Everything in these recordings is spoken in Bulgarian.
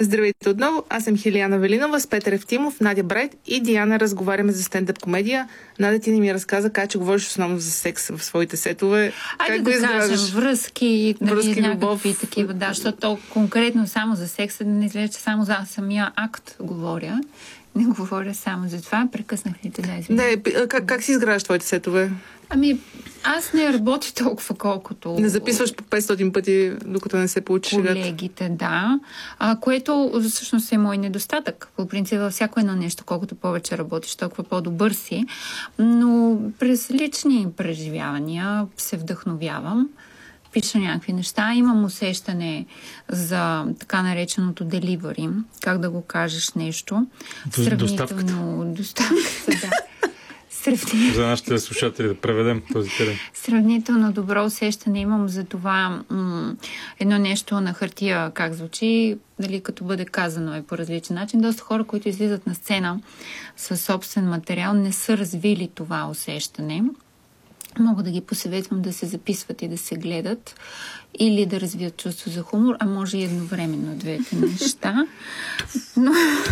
Здравейте отново, аз съм Хилияна Велинова с Петър Евтимов, Надя Брайт и Диана. Разговаряме за стендъп комедия. Надя, ти не ми разказа как, че говориш основно за секс в своите сетове. Айде да кажем връзки, любов и такива, да, защото конкретно само за секса, да не излезе, че само за самия акт говоря. Не говоря само за това. Прекъснах ли те, да извиня? Как си изграждаш твоите сетове? Аз не работя толкова, колкото... Не записваш по 500 пъти, докато не се получи колегите, да. Което всъщност е мой недостатък. По принцип, във всяко едно нещо, колкото повече работиш, толкова по-добър си. Но през лични преживявания се вдъхновявам. Пиша някакви неща. Имам усещане за така нареченото delivery. Как да го кажеш нещо. Доставката, да. За нашите слушатели да преведем този термин. Сравнително добро усещане имам за това едно нещо на хартия как звучи, дали като бъде казано е по различен начин. Доста хора, които излизат на сцена със собствен материал, не са развили това усещане. Мога да ги посъветвам да се записват и да се гледат или да развият чувство за хумор, а може и едновременно двете неща. Но...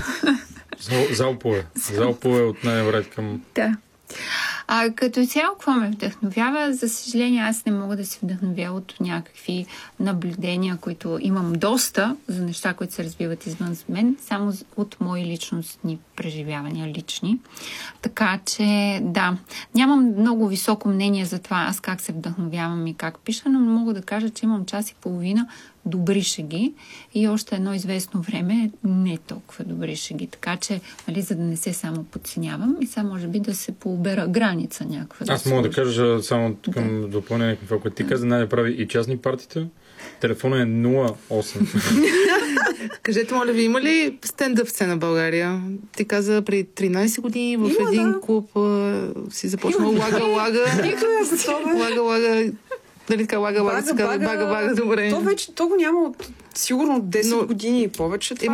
Залпове от най-вред към... Да. Като цяло, какво ме вдъхновява? За съжаление, аз не мога да се вдъхновя от някакви наблюдения, които имам доста за неща, които се развиват извън мен, само от мои личностни преживявания, лични. Така че, да, нямам много високо мнение за това аз как се вдъхновявам и как пиша, но мога да кажа, че имам час и половина добри шеги и още едно известно време не толкова добри шеги. Така че, за да не се само подценявам и сега може би да се поубера граница някаква. Аз мога да кажа само към допълнение към това, което ти каза, Надя прави и частни партита. Телефонът е 08. Кажете, моля ви, има ли стендъп сцена в България? Ти каза при 13 години в един клуб си започнал лага. Лага. Нали така, лага, добре. То го няма от сигурно 10 години и повече.